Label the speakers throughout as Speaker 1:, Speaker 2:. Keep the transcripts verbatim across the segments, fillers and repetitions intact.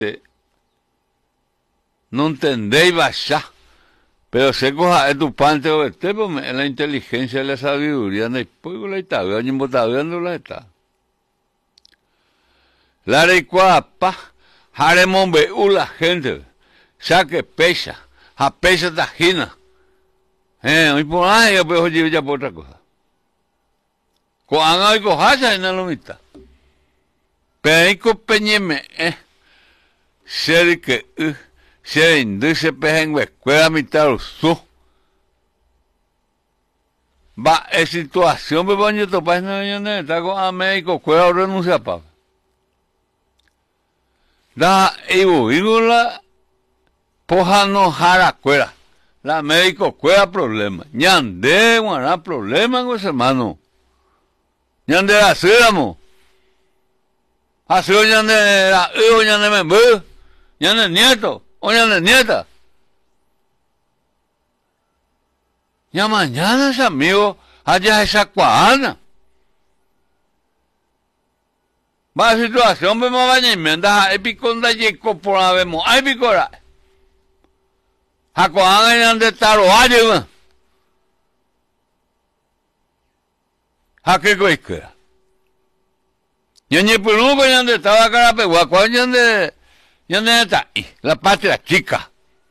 Speaker 1: no entendéis vaya, pero se coja de tu parte o este, pues la inteligencia y la sabiduría, no hay pueblo la está, veo ni botando la está. La recuada, pa, haremos ver la gente, saque pecha, a pecha tajina. Eh, y por ahí yo puedo llevar ya por otra cosa. Cuando hay cosas en la mitad. Pero hay que peñeme, eh, ser que, uh, ser induce pejen escuela mitad su. Va, es situación, pero yo te paso en el está con a médico, cuela renuncia, pa. Da, ibu, ibu la, poja no jara cuela. La médico cuela problema. Ñande, guarda problema con ese hermano. Ñande la ciudadamo. Así o ñande la, o ñande me ve. Ñande nieto, o ñande nieta. Ya mañana ese amigo, allá esa cuadana. Va a situación, vemos a bañar, me anda, epiconda y por vemos, ay picora. Hakuanga ñande taro ayo. Hake koikura. Ñañe puruko ñande estaba cara pegua, cuando ñande ñande está la patria chica.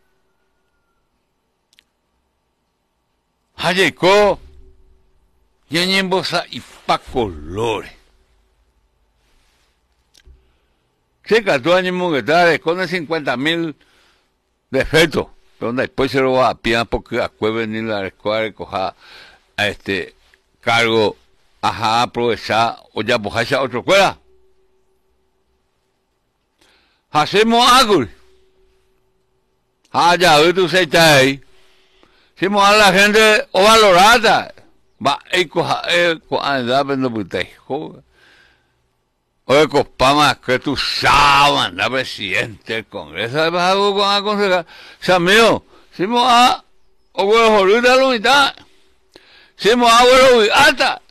Speaker 1: Hayeko ñañe bosa y pa colores. Chica, tu ánimo que está con cincuenta mil defectos. Donde después se lo va a pillar porque después venir a la escuela y coja a este cargo, ajá, aprovechar o ya bojarse a otra escuela. Hacemos algo. Ah, ya, hoy tú se está ahí. Hacemos a la gente o valorada. Va, y coja, eh, coja, da, pero no te joder. Oye, copama, que tú sabes, la presidente del Congreso, vas algo con aconsejar. O sea, mío, si mo a, o bueno, ahorita lo mitad. Si mo a, bueno, hasta.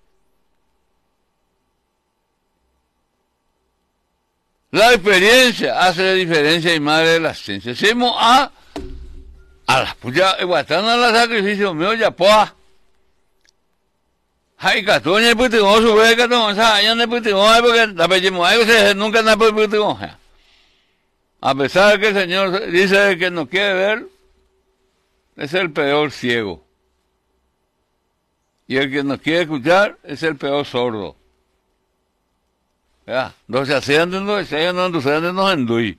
Speaker 1: La experiencia hace la diferencia y madre de la ciencia. Si mo a, a las puya, iguatando a los sacrificios míos, ya poa. Hay catoña y putigón, su vez catón, o sea, ya no es putigón, porque la pechimos, hay que nunca anda por putigón. A pesar de que el Señor dice que no quiere ver, es el peor ciego. Y el que no quiere escuchar es el peor sordo. Ya, entonces así andan, no, si ellos no andan, se andan, no andan.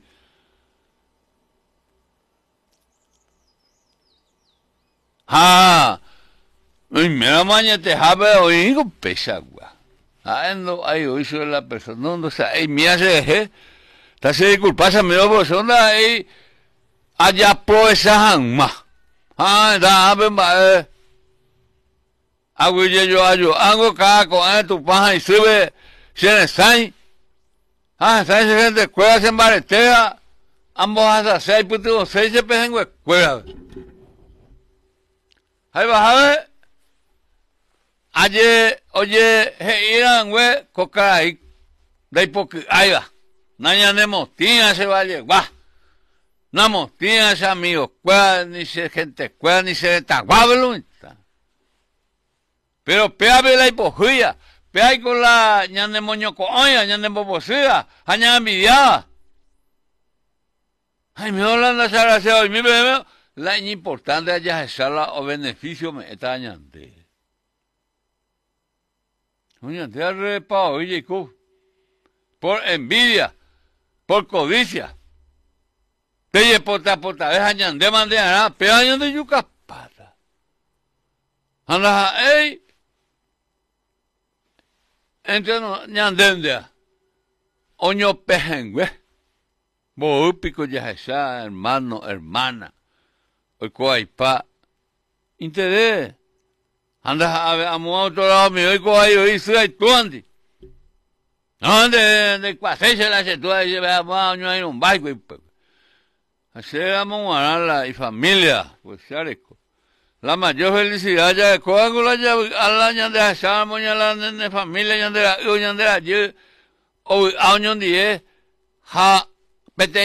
Speaker 1: Ah, y mira mañana te jabe hoy con pesa gua. Ah, no hay hoy sobre la persona, no, no sé, ay mía se dejé. Está se disculpa esa medio persona ahí allá pro esa hanma. Ah, da ben ba. Hago yo ayo, hago cada con tu paja y sube se sai. Ah, sai se gente escuela se embaretea. Ambos hasta seis putos seis se pejan en escuela. Ahí vas a ver. Ayer, oye, he irán, güey, coca ahí, de ahí porque, ahí va, naya nemos, tía se va a llegar, namos, tía se amigos, cuál, ni se gente, cuál, ni se está, guábelo, pero peabe la hipojía, peay con la, ñan de moño coña, ñan de boposía, añan envidiada. Ay, me hablan de esa gracia hoy, mi bebé, la importante allá es la o beneficio me está añante. Oye, te ha repado, oye, por envidia, por codicia. Te pota pota, ves añan de mandera, pero añan de yuca pata. Anda, ey, entre no, ñan de oño pejengüe. Bo pico ya esa, hermano, hermana. Hoy coaipa. Interés. Anda a ver, a muar otro lado mío, y coa yo, y soy tú, Andy. No, de, de cuase se la se tú, y se ve a muar, no hay un baile, pues. Así vamos a la y familia, pues, chareco. La mayor felicidad ya de coa con la ya, a la ya de esa, moña la de familia, ya de la, ya de la, yo, o a un día, ja, Vete